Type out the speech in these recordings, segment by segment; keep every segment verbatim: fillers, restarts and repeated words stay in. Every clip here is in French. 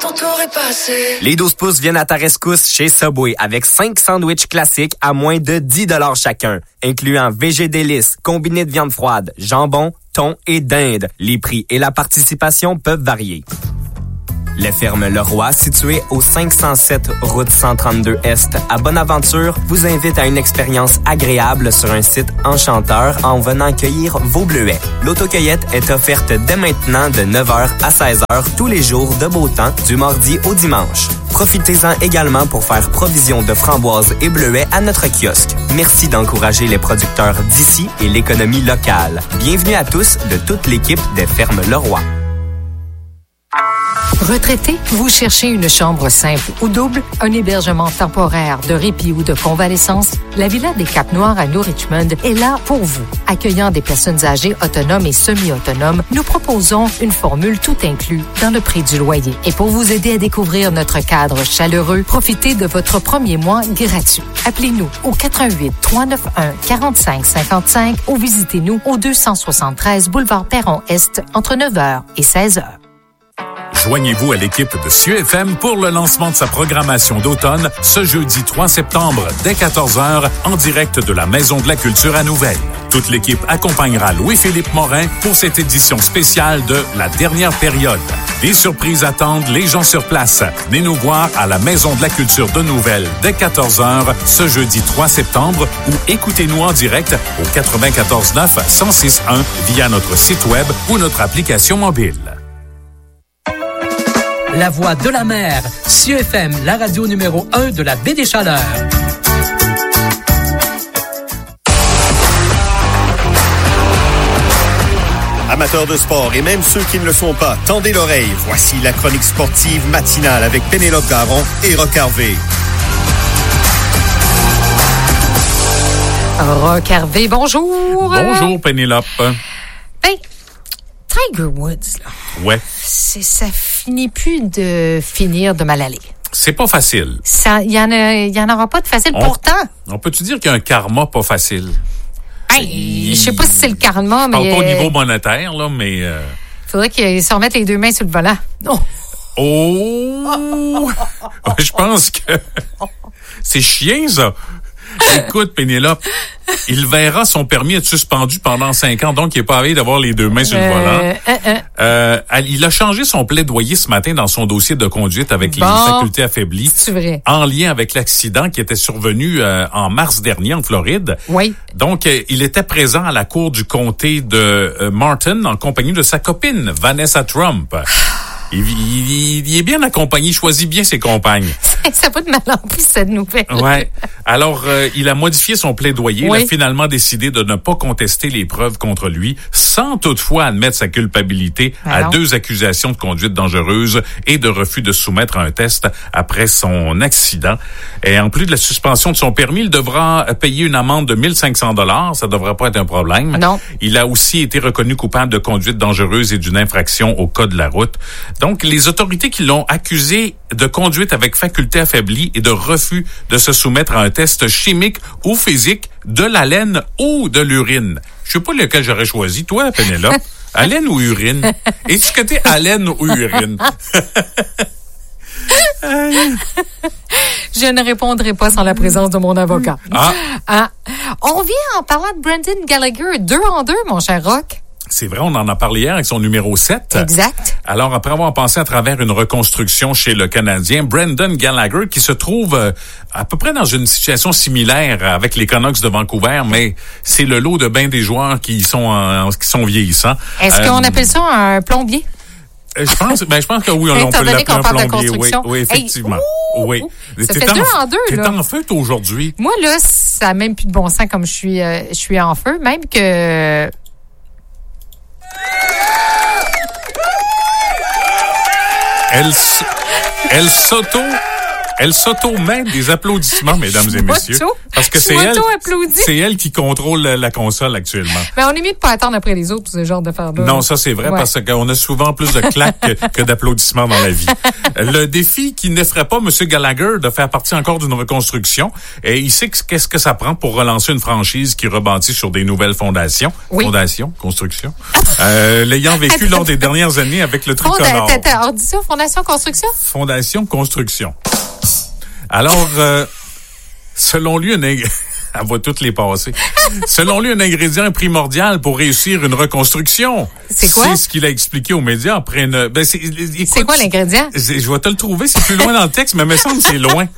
ton tour est passé. Les douze pouces viennent à ta rescousse chez Subway avec cinq sandwichs classiques à moins de dix dollars chacun, incluant V G délices, combiné de viande froide, jambon, thon et dinde. Les prix et la participation peuvent varier. Les fermes Leroy, situées au cinq cent sept route cent trente-deux Est à Bonaventure, vous invitent à une expérience agréable sur un site enchanteur en venant cueillir vos bleuets. L'autocueillette est offerte dès maintenant de neuf heures à seize heures tous les jours de beau temps, du mardi au dimanche. Profitez-en également pour faire provision de framboises et bleuets à notre kiosque. Merci d'encourager les producteurs d'ici et l'économie locale. Bienvenue à tous de toute l'équipe des fermes Leroy. Retraité, vous cherchez une chambre simple ou double, un hébergement temporaire de répit ou de convalescence? La Villa des Cap-Noirs à New Richmond est là pour vous. Accueillant des personnes âgées autonomes et semi-autonomes, nous proposons une formule tout inclus dans le prix du loyer. Et pour vous aider à découvrir notre cadre chaleureux, profitez de votre premier mois gratuit. Appelez-nous au quatre un huit, trois neuf un, quatre cinq cinq cinq ou visitez-nous au deux cent soixante-treize boulevard Perron-Est entre neuf heures et seize heures. Joignez-vous à l'équipe de C I U F M pour le lancement de sa programmation d'automne ce jeudi trois septembre dès quatorze heures en direct de la Maison de la Culture à Nouvelle. Toute l'équipe accompagnera Louis-Philippe Morin pour cette édition spéciale de La Dernière Période. Des surprises attendent les gens sur place. Venez nous voir à la Maison de la Culture de Nouvelle dès quatorze heures ce jeudi trois septembre ou écoutez-nous en direct au quatre-vingt-quatorze neuf cent six un via notre site web ou notre application mobile. La voix de la mer, C I U F M, la radio numéro un de la baie des Chaleurs. Amateurs de sport et même ceux qui ne le sont pas, tendez l'oreille. Voici la chronique sportive matinale avec Pénélope Garon et Roch Harvey. Roch Harvey, bonjour. Bonjour, Pénélope. Ben, Tiger Woods, là. Ouais. C'est, ça finit plus de finir de mal aller. C'est pas facile. Ça, il y en a, il y en aura pas de facile. On, Pourtant. On peut-tu dire qu'il y a un karma pas facile? Hey, je sais pas si c'est le karma, mais. Je parle pas au niveau monétaire, là, mais. Euh... Faudrait qu'ils se remettent les deux mains sur le volant. Oh! Oh! Je pense que. C'est chien, ça. Écoute, Pénélope, il verra son permis être suspendu pendant cinq ans, donc il n'est pas arrivé d'avoir les deux mains sur le euh, volant. Euh, euh. Euh, il a changé son plaidoyer ce matin dans son dossier de conduite avec bon, les facultés affaiblies. C'est vrai. En lien avec l'accident qui était survenu euh, en mars dernier en Floride. Oui. Donc, euh, il était présent à la cour du comté de euh, Martin en compagnie de sa copine, Vanessa Trump. Il, il, il est bien accompagné, il choisit bien ses compagnes. Ça va de mal en plus, cette nouvelle. Ouais. Alors, euh, il a modifié son plaidoyer. Oui. Il a finalement décidé de ne pas contester les preuves contre lui, sans toutefois admettre sa culpabilité Alors. à deux accusations de conduite dangereuse et de refus de soumettre un test après son accident. Et en plus de la suspension de son permis, il devra payer une amende de mille cinq cents dollars. Ça devrait pas être un problème. Non. Il a aussi été reconnu coupable de conduite dangereuse et d'une infraction au code de la route. Donc, les autorités qui l'ont accusé de conduite avec faculté affaiblie et de refus de se soumettre à un test chimique ou physique de la laine ou de l'urine. Je sais pas lequel j'aurais choisi. Toi, Pénélope, haleine ou urine? Es-tu que t'es haleine ou urine? Je ne répondrai pas sans la présence de mon avocat. Ah. Ah. On vient en parlant de Brendan Gallagher, deux en deux, mon cher Roch. C'est vrai, on en a parlé hier avec son numéro sept. Exact. Alors, après avoir passé à travers une reconstruction chez le Canadien, Brendan Gallagher, qui se trouve euh, à peu près dans une situation similaire avec les Canucks de Vancouver, mais c'est le lot de bien des joueurs qui sont en, qui sont vieillissants. Est-ce euh, qu'on appelle ça un plombier? Je pense, ben, je pense que oui, on, on peut l'appeler un plombier. Oui, oui, effectivement. Hey, ouh, oui. Ça t'es fait en, deux en deux, t'es là. T'es en feu, aujourd'hui. Moi, là, ça n'a même plus de bon sens comme je suis, euh, je suis en feu. Même que... Elle, elle s'auto, Elle s'auto-met des applaudissements, mesdames et messieurs. Parce que c'est elle, c'est elle qui contrôle la, la console actuellement. Mais on est mieux de pas attendre après les autres pour ce genre d'affaires-là. Non, ça c'est vrai, ouais. Parce qu'on a souvent plus de claques que, que d'applaudissements dans la vie. Le défi qui n'effraie pas M. Gallagher de faire partie encore d'une reconstruction, et il sait qu'est-ce que ça prend pour relancer une franchise qui rebâtit sur des nouvelles fondations. Oui. Fondations, construction. Euh, l'ayant vécu lors des dernières années avec le tricolore. On dit ça, Fondation Construction? Fondation Construction. Alors, euh, selon lui, un ing... elle va toutes les passer. Selon lui, un ingrédient primordial pour réussir une reconstruction. C'est quoi? C'est ce qu'il a expliqué aux médias après une... Ben, c'est, écoute, c'est quoi l'ingrédient? Je vais te le trouver, c'est plus loin dans le texte, mais il me semble que c'est loin.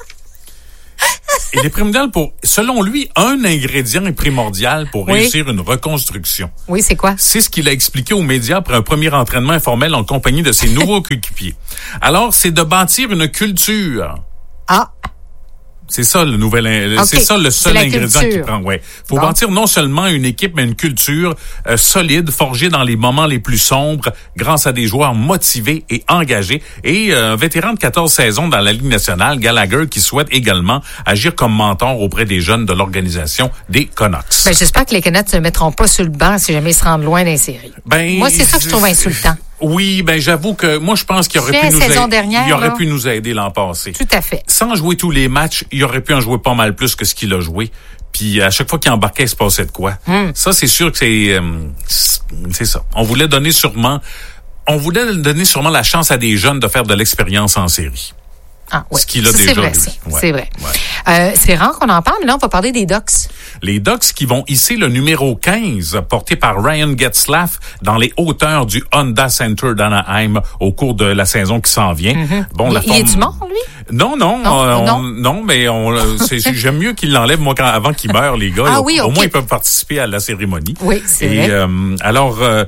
Il est primordial pour, selon lui, un ingrédient est primordial pour oui. réussir une reconstruction. Oui, c'est quoi? C'est ce qu'il a expliqué aux médias après un premier entraînement informel en compagnie de ses nouveaux coéquipiers. Alors, c'est de bâtir une culture. Ah! C'est ça le nouvel, okay. c'est ça le seul ingrédient qu'il prend. Ouais, faut bon. bâtir non seulement une équipe mais une culture euh, solide, forgée dans les moments les plus sombres, grâce à des joueurs motivés et engagés. Et euh, un vétéran de quatorze saisons dans la Ligue nationale, Gallagher, qui souhaite également agir comme mentor auprès des jeunes de l'organisation des Canucks. Ben j'espère que les Canucks ne se mettront pas sur le banc si jamais ils se rendent loin des séries. Ben moi c'est ça que je trouve insultant. Oui, ben j'avoue que moi je pense qu'il aurait pu nous aider. Dernière, il aurait là. pu nous aider l'an passé. Tout à fait. Sans jouer tous les matchs, il aurait pu en jouer pas mal plus que ce qu'il a joué. Puis à chaque fois qu'il embarquait, il se passait de quoi. Mm. Ça c'est sûr que c'est euh, c'est ça. On voulait donner sûrement on voulait donner sûrement la chance à des jeunes de faire de l'expérience en série. Ah, oui. Ce qu'il a ça, déjà c'est vrai, lui. Ouais. C'est vrai. Ouais. Euh, c'est rare qu'on en parle, mais là, on va parler des Ducks. Les Ducks qui vont hisser le numéro quinze, porté par Ryan Getzlaf, dans les hauteurs du Honda Center d'Anaheim au cours de la saison qui s'en vient. Mm-hmm. Bon, il, la forme... il est-tu mort, lui? Non, non, non, on, non. non, mais on, c'est, j'aime mieux qu'il l'enlève, moi, quand, avant qu'il meure, les gars. Ah, au, oui, au okay. moins, ils peuvent participer à la cérémonie. Oui, c'est Et, vrai. Euh, alors... Euh,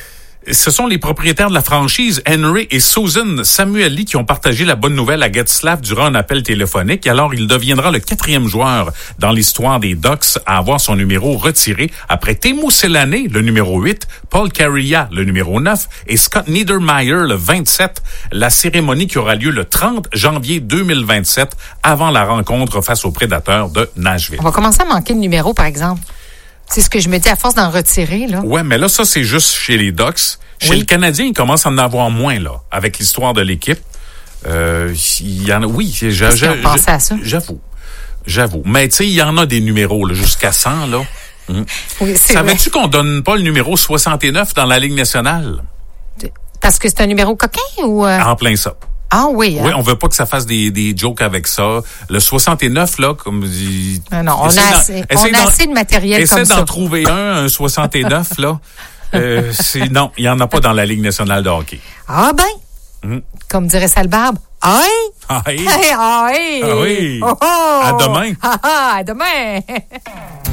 ce sont les propriétaires de la franchise, Henry et Susan Samueli, qui ont partagé la bonne nouvelle à Getzlaf durant un appel téléphonique. Alors, il deviendra le quatrième joueur dans l'histoire des Ducks à avoir son numéro retiré après Teemu Selanne, le numéro huit, Paul Kariya, le numéro neuf, et Scott Niedermayer, le vingt-sept. La cérémonie qui aura lieu le trente janvier deux mille vingt-sept, avant la rencontre face aux Prédateurs de Nashville. On va commencer à manquer de numéros, par exemple. C'est ce que je me dis à force d'en retirer, là. Ouais, mais là, ça, c'est juste chez les Ducks. Chez oui. le Canadien, il commence à en avoir moins, là, avec l'histoire de l'équipe. Euh, il y en a, oui, j'a, j'a, j'a, à ça? j'avoue. J'avoue. Mais, tu sais, il y en a des numéros, là, jusqu'à cent, là. Mmh. Oui, c'est Savais-tu vrai. qu'on donne pas le numéro soixante-neuf dans la Ligue nationale? Parce que c'est un numéro coquin ou... Euh... En plein ça. Ah oui. Oui, hein? on veut pas que ça fasse des, des jokes avec ça. Le soixante-neuf, là, comme dit... Non, non, on a assez, on a assez de matériel comme ça. Essaie d'en trouver un, un soixante-neuf, là. Euh, c'est, non, il n'y en a pas dans la Ligue nationale de hockey. Ah ben, mmh. Comme dirait Salbarbe, aïe! Aïe! Aïe! Ah oui! Oh, oh. À demain! Ah, ah, à demain!